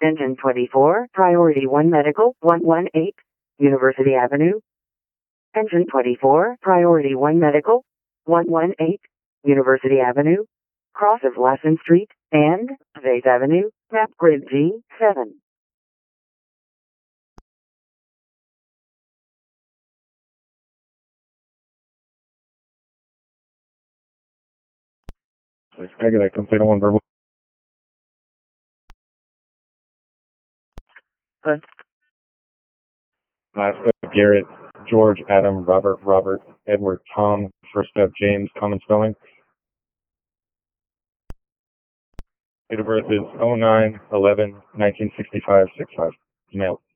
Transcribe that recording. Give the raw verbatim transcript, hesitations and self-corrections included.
Engine twenty-four, Priority one Medical, one one eight, University Avenue. Engine twenty-four, Priority one Medical, one one eight, University Avenue, cross of Lassen Street, and Vase Avenue, map grid G seven. Regular, complete on one verbal. Good. Last up, Garrett, George, Adam, Robert, Robert, Edward, Tom, first up, James, common spelling. Date of birth is oh nine eleven nineteen sixty-five, six five, male.